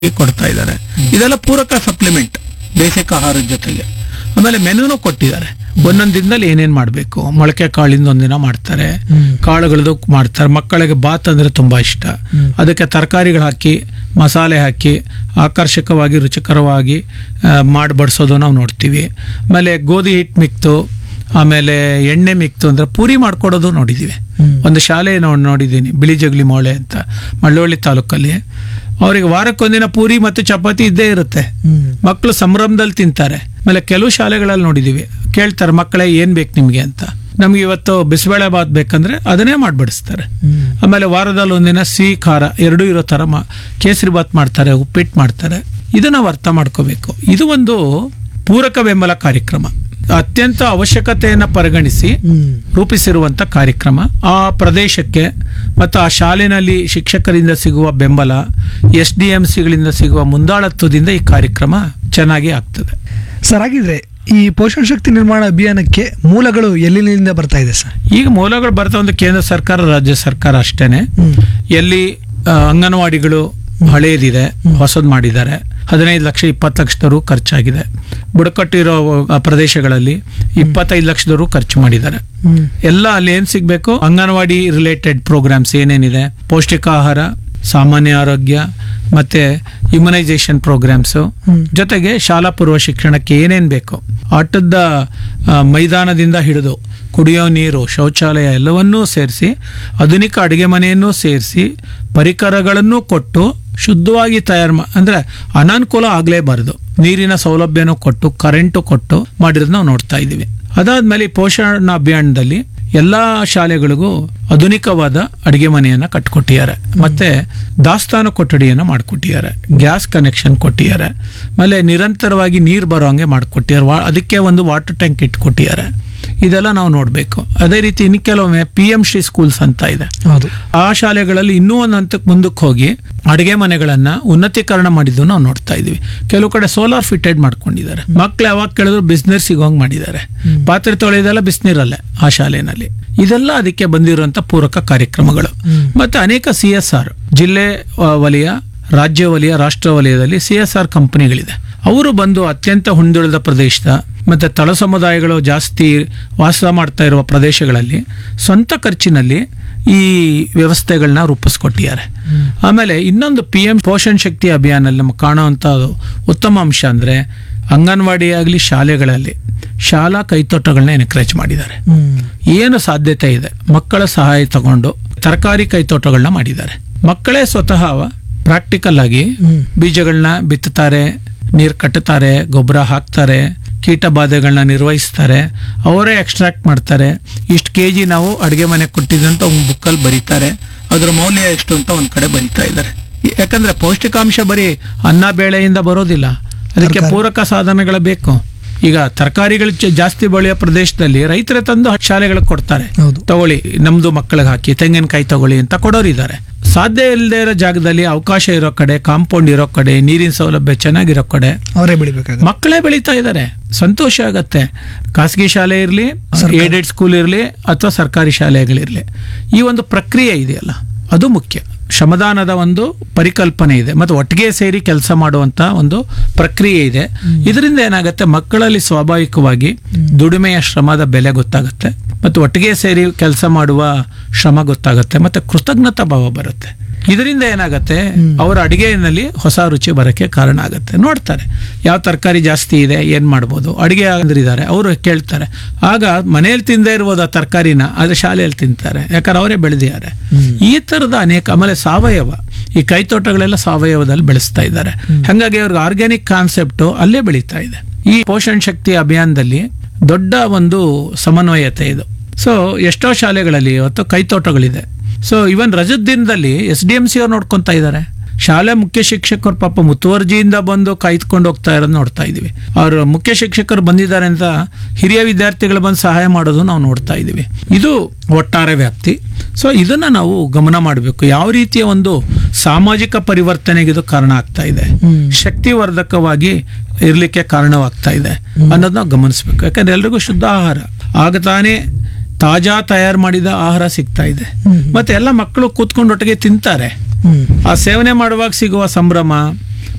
ಕೊಡ್ತಾ ಇದ್ದಾರೆ. ಇದೆಲ್ಲ ಪೂರಕ ಸಪ್ಲಿಮೆಂಟ್ ಬೇಸಿಕ್ ಆಹಾರದ ಜೊತೆಗೆ. ಆಮೇಲೆ ಮೆನುನು ಕೊಟ್ಟಿದ್ದಾರೆ, ಒಂದೊಂದು ದಿನದಲ್ಲಿ ಏನೇನ್ ಮಾಡಬೇಕು. ಮೊಳಕೆ ಕಾಳಿಂದ ಒಂದಿನ ಮಾಡ್ತಾರೆ, ಕಾಳುಗಳದ್ದು ಮಾಡ್ತಾರೆ. ಮಕ್ಕಳಿಗೆ ಬಾತ್ ಅಂದ್ರೆ ತುಂಬಾ ಇಷ್ಟ, ಅದಕ್ಕೆ ತರಕಾರಿಗಳು ಹಾಕಿ ಮಸಾಲೆ ಹಾಕಿ ಆಕರ್ಷಕವಾಗಿ ರುಚಿಕರವಾಗಿ ಮಾಡಿ ಬಡಿಸೋದು ನಾವು ನೋಡ್ತೀವಿ. ಆಮೇಲೆ ಗೋಧಿ ಹಿಟ್ಟು ಮಿಕ್ತು, ಆಮೇಲೆ ಎಣ್ಣೆ ಮಿಕ್ತು ಅಂದ್ರೆ ಪೂರಿ ಮಾಡ್ಕೊಡೋದು ನೋಡಿದೀವಿ. ಒಂದು ಶಾಲೆ ನೋಡಿದ್ದೀನಿ, ಬಿಳಿ ಜಗಲಿ ಮೋಳೆ ಅಂತ, ಮಳ್ಳವಳ್ಳಿ ತಾಲೂಕಲ್ಲಿ. ಅವರಿಗೆ ವಾರಕ್ಕೊಂದಿನ ಪೂರಿ ಮತ್ತು ಚಪಾತಿ ಇದ್ದೇ ಇರುತ್ತೆ. ಮಕ್ಕಳು ಸಂಭ್ರಮದಲ್ಲಿ ತಿಂತಾರೆ. ಆಮೇಲೆ ಕೆಲವು ಶಾಲೆಗಳಲ್ಲಿ ನೋಡಿದೀವಿ, ಕೇಳ್ತಾರೆ ಮಕ್ಕಳೇ ಏನ್ ಬೇಕು ನಿಮ್ಗೆ ಅಂತ. ನಮ್ಗೆ ಇವತ್ತು ಬಿಸಿಬೇಳೆ ಬಾತ್ ಬೇಕಂದ್ರೆ ಅದನ್ನೇ ಮಾಡ್ಬಡಿಸ್ತಾರೆ. ಆಮೇಲೆ ವಾರದಲ್ಲಿ ಒಂದಿನ ಸಿಹಿ ಖಾರ ಎರಡೂ ಇರೋ ತರ ಕೇಸರಿ ಬಾತ್ ಮಾಡ್ತಾರೆ, ಉಪ್ಪಿಟ್ಟು ಮಾಡ್ತಾರೆ. ಇದನ್ನ ನಾವು ಅರ್ಥ ಮಾಡ್ಕೋಬೇಕು. ಇದು ಒಂದು ಪೂರಕ ಬೆಂಬಲ ಕಾರ್ಯಕ್ರಮ, ಅತ್ಯಂತ ಅವಶ್ಯಕತೆಯನ್ನು ಪರಿಗಣಿಸಿ ರೂಪಿಸಿರುವಂತ ಕಾರ್ಯಕ್ರಮ. ಆ ಪ್ರದೇಶಕ್ಕೆ ಮತ್ತು ಆ ಶಾಲೆನಲ್ಲಿ ಶಿಕ್ಷಕರಿಂದ ಸಿಗುವ ಬೆಂಬಲ, SDMCಗಳಿಂದ ಸಿಗುವ ಮುಂದಾಳತ್ವದಿಂದ ಈ ಕಾರ್ಯಕ್ರಮ ಚೆನ್ನಾಗಿ ಆಗ್ತದೆ. ಸರ್, ಹಾಗಿದ್ರೆ ಈ ಪೋಷಣ ಶಕ್ತಿ ನಿರ್ಮಾಣ ಅಭಿಯಾನಕ್ಕೆ ಮೂಲಗಳು ಎಲ್ಲಿಂದ ಬರ್ತಾ ಇದೆ ಸರ್? ಈಗ ಮೂಲಗಳು ಬರ್ತಾ ಒಂದು ಕೇಂದ್ರ ಸರ್ಕಾರ, ರಾಜ್ಯ ಸರ್ಕಾರ ಅಷ್ಟೇನೆ. ಎಲ್ಲಿ ಅಂಗನವಾಡಿಗಳು ಹಳೇದಿದೆ, ಹೊಸದ್ ಮಾಡಿದ್ದಾರೆ. 15 ಲಕ್ಷ 20 ಲಕ್ಷದ ರು ಖರ್ಚಾಗಿದೆ. ಬುಡಕಟ್ಟಿರೋ ಪ್ರದೇಶಗಳಲ್ಲಿ 25 ಲಕ್ಷದ ರು ಖರ್ಚು ಮಾಡಿದ್ದಾರೆ. ಎಲ್ಲ ಅಲ್ಲಿ ಏನ್ ಸಿಗ್ಬೇಕು, ಅಂಗನವಾಡಿ ರಿಲೇಟೆಡ್ ಪ್ರೋಗ್ರಾಮ್ಸ್ ಏನೇನಿದೆ, ಪೌಷ್ಟಿಕ ಆಹಾರ, ಸಾಮಾನ್ಯ ಆರೋಗ್ಯ ಮತ್ತೆ ಇಮ್ಯುನೈಸೇಷನ್ ಪ್ರೋಗ್ರಾಮ್ಸ್, ಜೊತೆಗೆ ಶಾಲಾ ಪೂರ್ವ ಶಿಕ್ಷಣಕ್ಕೆ ಏನೇನ್ ಬೇಕು, ಆಟದ ಮೈದಾನದಿಂದ ಹಿಡಿದು ಕುಡಿಯೋ ನೀರು, ಶೌಚಾಲಯ ಎಲ್ಲವನ್ನೂ ಸೇರಿಸಿ, ಆಧುನಿಕ ಅಡುಗೆ ಮನೆಯನ್ನೂ ಸೇರಿಸಿ, ಪರಿಕರಗಳನ್ನು ಕೊಟ್ಟು ಶುದ್ಧವಾಗಿ ತಯಾರು ಅಂದ್ರೆ ಅನಾನುಕೂಲ ಆಗ್ಲೇಬಾರದು, ನೀರಿನ ಸೌಲಭ್ಯನೂ ಕೊಟ್ಟು ಕರೆಂಟು ಕೊಟ್ಟು ಮಾಡಿರೋದು ನಾವು ನೋಡ್ತಾ ಇದ್ದೀವಿ. ಅದಾದ್ಮೇಲೆ ಪೋಷಣ ಅಭಿಯಾನದಲ್ಲಿ ಎಲ್ಲಾ ಶಾಲೆಗಳಿಗೂ ಆಧುನಿಕವಾದ ಅಡಿಗೆ ಮನೆಯನ್ನ ಕಟ್ಕೊಟ್ಟಿದ್ದಾರೆ, ಮತ್ತೆ ದಾಸ್ತಾನು ಕೊಠಡಿಯನ್ನ ಮಾಡ್ಕೊಟ್ಟಿದ್ದಾರೆ, ಗ್ಯಾಸ್ ಕನೆಕ್ಷನ್ ಕೊಟ್ಟಿದ್ದಾರೆ, ಆಮೇಲೆ ನಿರಂತರವಾಗಿ ನೀರು ಬರೋಂಗೆ ಮಾಡ್ಕೊಟ್ಟಿದ್ದಾರೆ, ಅದಕ್ಕೆ ಒಂದು ವಾಟರ್ ಟ್ಯಾಂಕ್ ಇಟ್ಕೊಟ್ಟಿದ್ದಾರೆ. ಇದೆಲ್ಲ ನಾವು ನೋಡ್ಬೇಕು. ಅದೇ ರೀತಿ ಇನ್ನು ಕೆಲವೊಮ್ಮೆ PM ಶ್ರೀ ಸ್ಕೂಲ್ಸ್ ಅಂತ ಇದೆ, ಆ ಶಾಲೆಗಳಲ್ಲಿ ಇನ್ನೂ ಒಂದು ಹಂತಕ್ಕೆ ಮುಂದಕ್ಕೆ ಹೋಗಿ ಅಡುಗೆ ಮನೆಗಳನ್ನ ಉನ್ನತೀಕರಣ ಮಾಡಿದ್ದು ನಾವು ನೋಡ್ತಾ ಇದೀವಿ. ಕೆಲವು ಕಡೆ ಸೋಲಾರ್ ಫಿಟೆಡ್ ಮಾಡ್ಕೊಂಡಿದ್ದಾರೆ. ಮಕ್ಳು ಯಾವಾಗ ಕೇಳಿದ್ರು ಬಿಸಿನೀರ್ ಸಿಗೋಂಗ್ ಮಾಡಿದ್ದಾರೆ. ಪಾತ್ರೆ ತೊಳೆಯೋದೆಲ್ಲ ಬಿಸಿನೀರಲ್ಲೇ ಆ ಶಾಲೆನಲ್ಲಿ. ಇದೆಲ್ಲ ಅದಕ್ಕೆ ಬಂದಿರುವಂತ ಪೂರಕ ಕಾರ್ಯಕ್ರಮಗಳು. ಮತ್ತೆ ಅನೇಕ CSR ಜಿಲ್ಲೆ ವಲಯ, ರಾಜ್ಯ ವಲಯ, ರಾಷ್ಟ್ರ ವಲಯದಲ್ಲಿ CSR ಕಂಪನಿಗಳಿದೆ. ಅವರು ಬಂದು ಅತ್ಯಂತ ಹಿಂದುಳಿದ ಪ್ರದೇಶದ ಮತ್ತೆ ತಳ ಸಮುದಾಯಗಳು ಜಾಸ್ತಿ ವಾಸ ಮಾಡ್ತಾ ಇರುವ ಪ್ರದೇಶಗಳಲ್ಲಿ ಸ್ವಂತ ಖರ್ಚಿನಲ್ಲಿ ಈ ವ್ಯವಸ್ಥೆಗಳನ್ನ ರೂಪಿಸ್ಕೊಟ್ಟಿದ್ದಾರೆ. ಆಮೇಲೆ ಇನ್ನೊಂದು PM ಪೋಷಣ ಶಕ್ತಿ ಅಭಿಯಾನಲ್ಲಿ ನಮ್ಗೆ ಕಾಣುವಂತ ಉತ್ತಮ ಅಂಶ ಅಂದ್ರೆ ಅಂಗನವಾಡಿ ಆಗಲಿ ಶಾಲೆಗಳಲ್ಲಿ ಶಾಲಾ ಕೈತೋಟಗಳನ್ನ ಎನ್ಕರೇಜ್ ಮಾಡಿದ್ದಾರೆ. ಏನು ಸಾಧ್ಯತೆ ಇದೆ, ಮಕ್ಕಳ ಸಹಾಯ ತಗೊಂಡು ತರಕಾರಿ ಕೈತೋಟಗಳನ್ನ ಮಾಡಿದ್ದಾರೆ. ಮಕ್ಕಳೇ ಸ್ವತಃ ಪ್ರಾಕ್ಟಿಕಲ್ ಆಗಿ ಬೀಜಗಳನ್ನ ಬಿತ್ತುತ್ತಾರೆ, ನೀರು ಕಟ್ಟುತ್ತಾರೆ, ಗೊಬ್ಬರ ಹಾಕ್ತಾರೆ, ಕೀಟ ಬಾಧೆಗಳನ್ನ ನಿರ್ವಹಿಸ್ತಾರೆ, ಅವರೇ ಎಕ್ಸ್ಟ್ರಾಕ್ಟ್ ಮಾಡ್ತಾರೆ. ಇಷ್ಟು kg ನಾವು ಅಡುಗೆ ಮನೆ ಕೊಟ್ಟಿದ್ದಂತ ಒಂದು ಬುಕ್ಕಲ್ಲಿ ಬರೀತಾರೆ, ಅದರ ಮೌಲ್ಯ ಎಷ್ಟು ಅಂತ ಒಂದ್ ಕಡೆ ಬರೀತಾ ಇದ್ದಾರೆ. ಯಾಕಂದ್ರೆ ಪೌಷ್ಟಿಕಾಂಶ ಬರೀ ಅನ್ನ ಬೇಳೆಯಿಂದ ಬರೋದಿಲ್ಲ, ಅದಕ್ಕೆ ಪೂರಕ ಸಾಧನಗಳು ಬೇಕು. ಈಗ ತರಕಾರಿಗಳು ಜಾಸ್ತಿ ಬೆಳೆಯೋ ಪ್ರದೇಶದಲ್ಲಿ ರೈತರೇ ತಂದು ಶಾಲೆಗಳಿಗೆ ಕೊಡ್ತಾರೆ, ತಗೊಳ್ಳಿ ನಮ್ದು ಮಕ್ಕಳಿಗೆ ಹಾಕಿ, ತೆಂಗಿನಕಾಯಿ ತಗೊಳ್ಳಿ ಅಂತ ಕೊಡೋರಿದ್ದಾರೆ. ಸಾಧ್ಯ ಇಲ್ಲದೆ ಇರೋ ಜಾಗದಲ್ಲಿ, ಅವಕಾಶ ಇರೋ ಕಡೆ, ಕಾಂಪೌಂಡ್ ಇರೋ ಕಡೆ, ನೀರಿನ ಸೌಲಭ್ಯ ಚೆನ್ನಾಗಿರೋ ಕಡೆ ಅವರೇ ಬೆಳಿಬೇಕಾಗ ಮಕ್ಕಳೇ ಬೆಳೀತಾ ಇದ್ದಾರೆ. ಸಂತೋಷ ಆಗತ್ತೆ. ಖಾಸಗಿ ಶಾಲೆ ಇರಲಿ, ಏಡೆಡ್ ಸ್ಕೂಲ್ ಇರಲಿ ಅಥವಾ ಸರ್ಕಾರಿ ಶಾಲೆಗಳಿರ್ಲಿ, ಈ ಒಂದು ಪ್ರಕ್ರಿಯೆ ಇದೆಯಲ್ಲ ಅದು ಮುಖ್ಯ. ಶ್ರಮದಾನದ ಒಂದು ಪರಿಕಲ್ಪನೆ ಇದೆ, ಮತ್ತು ಒಟ್ಟಿಗೆ ಸೇರಿ ಕೆಲಸ ಮಾಡುವಂತ ಒಂದು ಪ್ರಕ್ರಿಯೆ ಇದೆ. ಇದರಿಂದ ಏನಾಗುತ್ತೆ, ಮಕ್ಕಳಲ್ಲಿ ಸ್ವಾಭಾವಿಕವಾಗಿ ದುಡಿಮೆಯ ಶ್ರಮದ ಬೆಲೆ ಗೊತ್ತಾಗುತ್ತೆ, ಮತ್ತು ಒಟ್ಟಿಗೆ ಸೇರಿ ಕೆಲಸ ಮಾಡುವ ಶ್ರಮ ಗೊತ್ತಾಗುತ್ತೆ, ಮತ್ತೆ ಕೃತಜ್ಞತಾ ಭಾವ ಬರುತ್ತೆ. ಇದರಿಂದ ಏನಾಗುತ್ತೆ, ಅವರ ಅಡಿಗೆಯಲ್ಲಿ ಹೊಸ ರುಚಿ ಬರಕ್ಕೆ ಕಾರಣ ಆಗುತ್ತೆ. ನೋಡ್ತಾರೆ ಯಾವ ತರಕಾರಿ ಜಾಸ್ತಿ ಇದೆ, ಏನ್ ಮಾಡ್ಬೋದು, ಅಡಿಗೆ ಅಂದ್ರಿದ್ದಾರೆ ಅವರು ಕೇಳ್ತಾರೆ. ಆಗ ಮನೆಯಲ್ಲಿ ತಿಂದೇ ಇರ್ಬೋದು ಆ ತರಕಾರಿನ, ಆದ್ರೆ ಶಾಲೆಯಲ್ಲಿ ತಿಂತಾರೆ, ಯಾಕಂದ್ರೆ ಅವರೇ ಬೆಳೆದಿದ್ದಾರೆ. ಈ ತರದ ಅನೇಕ, ಆಮೇಲೆ ಸಾವಯವ, ಈ ಕೈತೋಟಗಳೆಲ್ಲ ಸಾವಯವದಲ್ಲಿ ಬೆಳೆಸ್ತಾ ಇದ್ದಾರೆ. ಹಾಗಾಗಿ ಅವ್ರಿಗೆ ಆರ್ಗ್ಯಾನಿಕ್ ಕಾನ್ಸೆಪ್ಟ್ ಅಲ್ಲೇ ಬೆಳೀತಾ ಇದೆ. ಈ ಪೋಷಣ ಶಕ್ತಿ ಅಭಿಯಾನದಲ್ಲಿ ದೊಡ್ಡ ಒಂದು ಸಮನ್ವಯತೆ ಇದು. ಸೊ ಎಷ್ಟೋ ಶಾಲೆಗಳಲ್ಲಿ ಇವತ್ತು ಕೈತೋಟಗಳಿದೆ. ಸೊ ಇವನ್ ರಜದ ದಿನದಲ್ಲಿ SDMC ಅವ್ರು ನೋಡ್ಕೊಂತಾ ಇದ್ದಾರೆ. ಶಾಲೆ ಮುಖ್ಯ ಶಿಕ್ಷಕರು ಪಾಪ ಮುತುವರ್ಜಿಯಿಂದ ಬಂದು ಕಾಯ್ದುಕೊಂಡು ಹೋಗ್ತಾ ಇರೋದು ನೋಡ್ತಾ ಇದೀವಿ. ಅವ್ರ ಮುಖ್ಯ ಶಿಕ್ಷಕರು ಬಂದಿದ್ದಾರೆ ಅಂತ ಹಿರಿಯ ವಿದ್ಯಾರ್ಥಿಗಳು ಬಂದು ಸಹಾಯ ಮಾಡೋದು ನಾವು ನೋಡ್ತಾ ಇದೀವಿ. ಇದು ಒಟ್ಟಾರೆ ವ್ಯಾಪ್ತಿ. ಸೊ ಇದನ್ನ ನಾವು ಗಮನ ಮಾಡಬೇಕು. ಯಾವ ರೀತಿಯ ಒಂದು ಸಾಮಾಜಿಕ ಪರಿವರ್ತನೆಗೆ ಇದು ಕಾರಣ ಆಗ್ತಾ ಇದೆ, ಶಕ್ತಿವರ್ಧಕವಾಗಿ ಇರ್ಲಿಕ್ಕೆ ಕಾರಣವಾಗ್ತಾ ಇದೆ ಅನ್ನೋದನ್ನ ನಾವು ಗಮನಿಸಬೇಕು. ಯಾಕಂದ್ರೆ ಎಲ್ರಿಗೂ ಶುದ್ಧ ಆಹಾರ ಆಗ ತಾನೇ ತಾಜಾ ತಯಾರು ಮಾಡಿದ ಆಹಾರ ಸಿಗ್ತಾ ಇದೆ, ಮತ್ತೆ ಎಲ್ಲ ಮಕ್ಕಳು ಕೂತ್ಕೊಂಡು ಒಟ್ಟಿಗೆ ತಿಂತಾರೆ. ಆ ಸೇವನೆ ಮಾಡುವಾಗ ಸಿಗುವ ಸಂಭ್ರಮ,